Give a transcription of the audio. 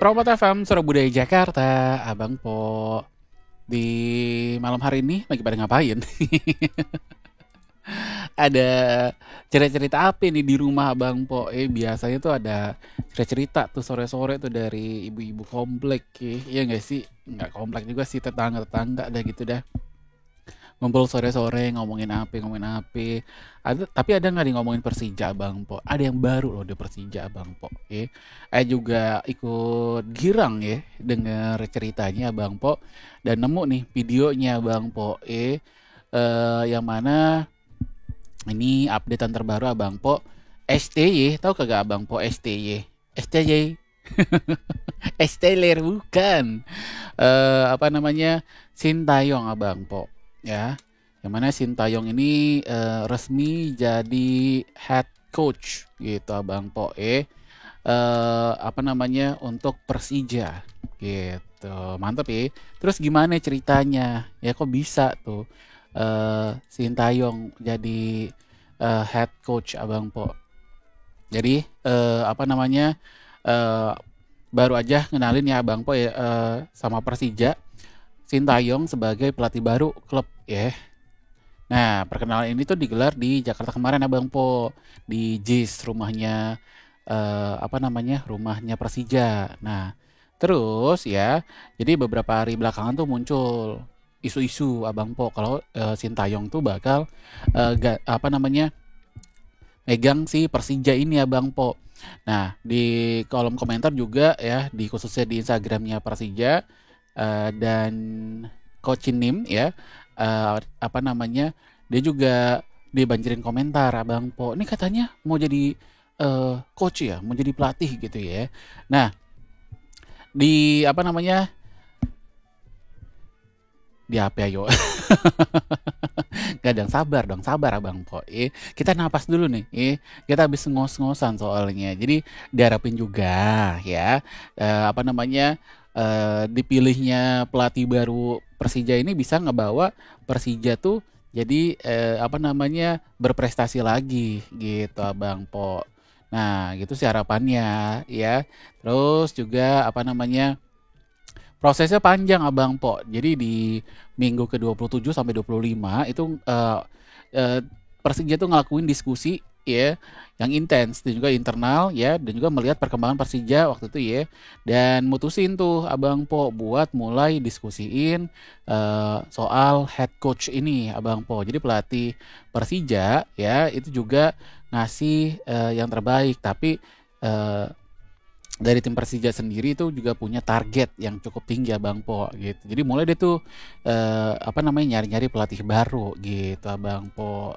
Promot FM Surabaya Jakarta, Abang Po. Di malam hari ini lagi pada ngapain? Ada cerita-cerita apa nih di rumah Abang Po? Biasanya tuh ada cerita-cerita tuh sore-sore tuh dari ibu-ibu komplek, iya nggak sih? Nggak komplek juga sih, tetangga-tetangga dah gitu dah. Ngumpul sore-sore ngomongin apa. Tapi ada nggak nih ngomongin Persija Bang Po? Ada yang baru loh di Persija Bang Po. Juga ikut girang ya denger ceritanya Bang Po dan nemu nih videonya Bang Po. Yang mana ini updatean terbaru Abang Po. STY, tahu kagak Abang Po STY? STY. STY bukan. Apa namanya? Sintayong Abang Po ya, yang mana Sintayong ini resmi jadi head coach gitu Abang Po apa namanya untuk Persija gitu, mantep ya. Terus gimana ceritanya ya, kok bisa tuh Sintayong jadi head coach Abang Po? Jadi apa namanya, eh, baru aja ngenalin ya Abang Po ya, sama Persija Sintayong sebagai pelatih baru klub ya. Nah, perkenalan ini tuh digelar di Jakarta kemarin Abang Po, di JIS rumahnya apa namanya? Rumahnya Persija. Nah, terus ya, jadi beberapa hari belakangan tuh muncul isu-isu Abang Po kalau Sintayong tuh bakal apa namanya? Megang si Persija ini Abang Po. Nah, di kolom komentar juga ya, di khususnya di Instagramnya Persija dan Coach Nim ya, apa namanya, dia juga dibanjirin komentar Abang Po. Ini katanya mau jadi coach ya, mau jadi pelatih gitu ya. Nah, di apa namanya, di apa ya, yo? Gak dong, sabar Abang Po. Kita napas dulu nih. Kita habis ngos-ngosan soalnya. Jadi diharapin juga ya, apa namanya, dipilihnya pelatih baru Persija ini bisa ngebawa Persija tuh jadi apa namanya, berprestasi lagi gitu Abang Po. Nah, gitu sih harapannya ya. Terus juga apa namanya, prosesnya panjang Abang Po. Jadi di minggu ke-27 sampai 25 itu eh, Persija tuh ngelakuin diskusi ya yang intens dan juga internal ya, dan juga melihat perkembangan Persija waktu itu ya, dan mutusin tuh Abang Po buat mulai diskusiin soal head coach ini Abang Po. Jadi pelatih Persija ya itu juga ngasih yang terbaik, tapi eh, dari tim Persija sendiri itu juga punya target yang cukup tinggi Abang Po gitu. Jadi mulai dia tuh apa namanya, nyari-nyari pelatih baru gitu Abang Po.